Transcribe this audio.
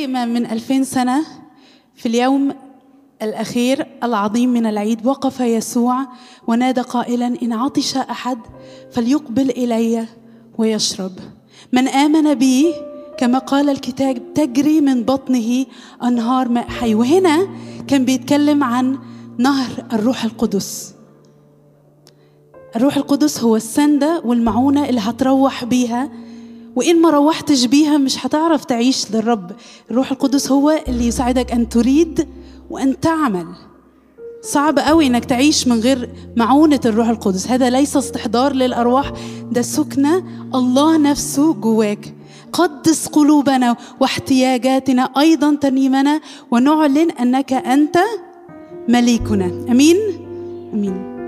زي ما من 2000 سنة في اليوم الأخير العظيم من العيد وقف يسوع ونادى قائلا: إن عطش أحد فليقبل إلي ويشرب. من آمن بي كما قال الكتاب تجري من بطنه أنهار ماء حي. وهنا كان بيتكلم عن نهر الروح القدس. الروح القدس هو السندة والمعونة اللي هتروح بيها، وإن ما روحتش بيها مش هتعرف تعيش للرب. الروح القدس هو اللي يساعدك أن تريد وأن تعمل. صعب قوي إنك تعيش من غير معونة الروح القدس. هذا ليس استحضار للأرواح، ده سكنة الله نفسه جواك. قدس قلوبنا واحتياجاتنا أيضا ترنيمنا ونعلن أنك أنت مليكنا. أمين. أمين.